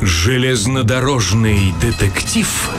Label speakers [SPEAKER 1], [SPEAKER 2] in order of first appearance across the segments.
[SPEAKER 1] Железнодорожный детектив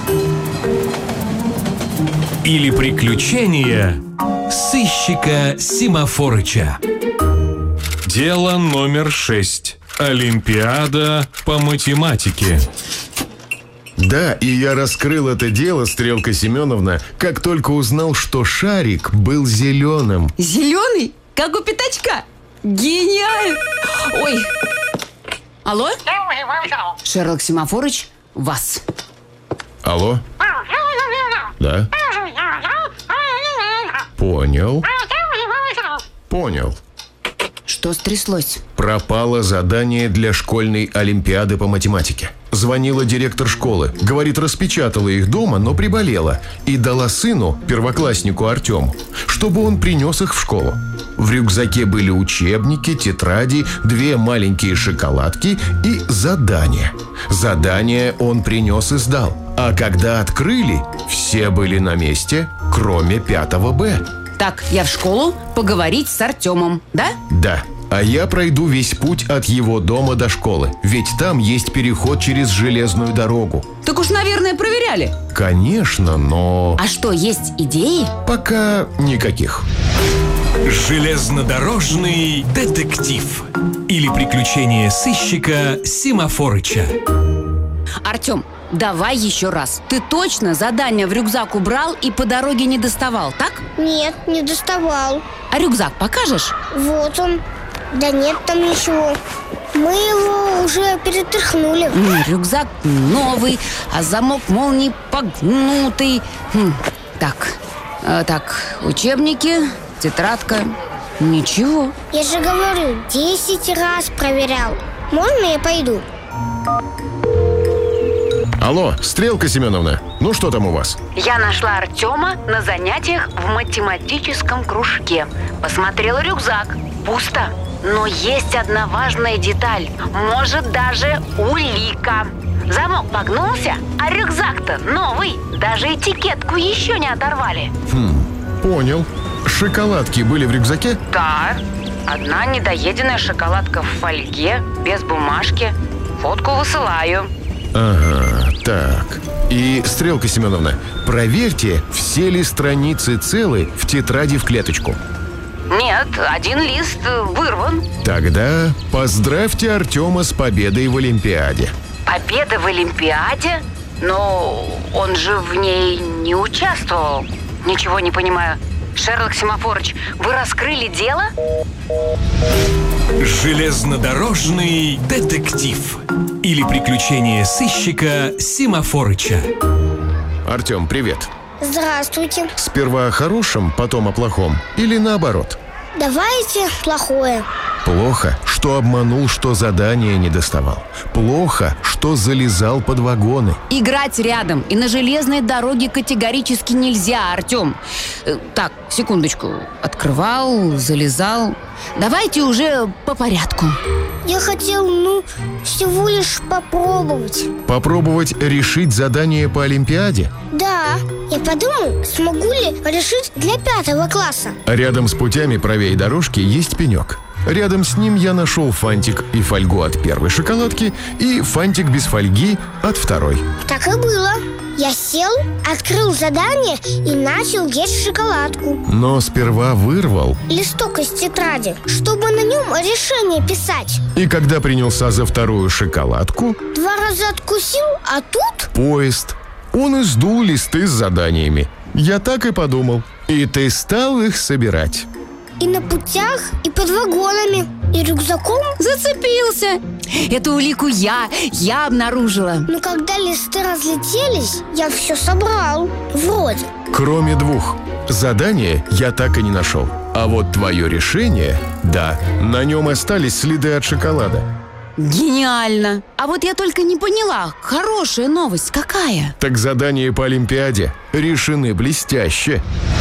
[SPEAKER 1] или приключения сыщика Семафорыча. Дело номер 6. Олимпиада по математике.
[SPEAKER 2] Да, и я раскрыл это дело, Стрелка Семеновна, как только узнал, что шарик был зеленым.
[SPEAKER 3] Зеленый? Как у пятачка? Гениально! Ой. Алло? Шерлок Семафорыч, вас.
[SPEAKER 2] Алло? Да? Понял. Понял.
[SPEAKER 3] Что стряслось?
[SPEAKER 2] Пропало задание для школьной олимпиады по математике. Звонила директор школы. Говорит, распечатала их дома, но приболела. И дала сыну, первокласснику Артему, чтобы он принес их в школу. В рюкзаке были учебники, тетради, 2 маленькие шоколадки и задание. Задание он принес и сдал. А когда открыли, все были на месте, кроме 5 Б.
[SPEAKER 3] Так, я в школу поговорить с Артемом, да?
[SPEAKER 2] Да. А я пройду весь путь от его дома до школы. Ведь там есть переход через железную дорогу.
[SPEAKER 3] Так уж, наверное, проверяли.
[SPEAKER 2] Конечно, но...
[SPEAKER 3] А что, есть идеи?
[SPEAKER 2] Пока никаких.
[SPEAKER 1] Железнодорожный детектив или приключения сыщика Семафорыча.
[SPEAKER 3] Артем, давай еще раз. Ты точно задание в рюкзак убрал и по дороге не доставал, так?
[SPEAKER 4] Нет, не доставал.
[SPEAKER 3] А рюкзак покажешь?
[SPEAKER 4] Вот он. Да нет там ничего. Мы его уже перетряхнули.
[SPEAKER 3] Рюкзак новый, а замок молнии погнутый. Так, учебники, тетрадка. Ничего.
[SPEAKER 4] Я же говорю, 10 раз проверял. Можно я пойду?
[SPEAKER 2] Алло, Стрелка Семеновна, ну что там у вас?
[SPEAKER 5] Я нашла Артема на занятиях в математическом кружке. Посмотрела рюкзак. Пусто. Но есть одна важная деталь. Может, даже улика. Замок погнулся, а рюкзак-то новый. Даже этикетку еще не оторвали.
[SPEAKER 2] Понял. Шоколадки были в рюкзаке?
[SPEAKER 5] Да. Одна недоеденная шоколадка в фольге, без бумажки. Фотку высылаю.
[SPEAKER 2] Ага, так. И, Стрелка Семеновна, проверьте, все ли страницы целы в тетради в клеточку.
[SPEAKER 5] Нет, один лист вырван.
[SPEAKER 2] Тогда поздравьте Артема с победой в Олимпиаде.
[SPEAKER 5] Победа в Олимпиаде? Но он же в ней не участвовал. Ничего не понимаю. Шерлок Семафорыч, вы раскрыли дело?
[SPEAKER 1] Железнодорожный детектив или приключения сыщика Семафорыча.
[SPEAKER 2] Артем, привет.
[SPEAKER 4] Здравствуйте.
[SPEAKER 2] Сперва о хорошем, потом о плохом? Или наоборот?
[SPEAKER 4] Давайте плохое.
[SPEAKER 2] Плохо, что обманул, что задание не доставал. Плохо, что залезал под вагоны.
[SPEAKER 3] Играть рядом и на железной дороге категорически нельзя, Артем. Так, секундочку. Открывал, залезал. Давайте уже по порядку.
[SPEAKER 4] Я хотел, всего лишь попробовать.
[SPEAKER 2] Попробовать решить задание по Олимпиаде?
[SPEAKER 4] Да, я подумал, смогу ли решить для 5 класса.
[SPEAKER 2] Рядом с путями правее дорожки есть пенек. Рядом с ним я нашел фантик и фольгу от 1 шоколадки и фантик без фольги от 2.
[SPEAKER 4] Так и было. Я сел, открыл задание и начал есть шоколадку.
[SPEAKER 2] Но сперва вырвал
[SPEAKER 4] листок из тетради, чтобы на нем решение писать.
[SPEAKER 2] И когда принялся за 2 шоколадку,
[SPEAKER 4] 2 раза откусил, а тут...
[SPEAKER 2] поезд. Он и сдул листы с заданиями. Я так и подумал. И ты стал их собирать.
[SPEAKER 4] И на путях, и под вагонами, и рюкзаком.
[SPEAKER 3] Зацепился. Эту улику я обнаружила.
[SPEAKER 4] Но когда листы разлетелись, я все собрал. Вроде.
[SPEAKER 2] Кроме 2. Задание я так и не нашел. А вот твое решение, да, на нем остались следы от шоколада.
[SPEAKER 3] Гениально. А вот я только не поняла, хорошая новость какая?
[SPEAKER 2] Так задания по Олимпиаде решены блестяще.